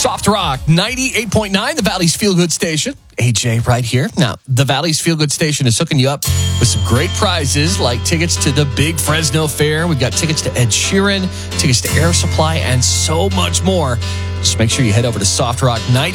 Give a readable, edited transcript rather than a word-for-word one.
Soft Rock 98.9, the Valley's Feel Good Station. AJ right here. Now, the Valley's Feel Good Station is hooking you up with some great prizes like tickets to the big Fresno Fair. We've got tickets to Ed Sheeran, tickets to Air Supply, and so much more. Just make sure you head over to Soft Rock 90.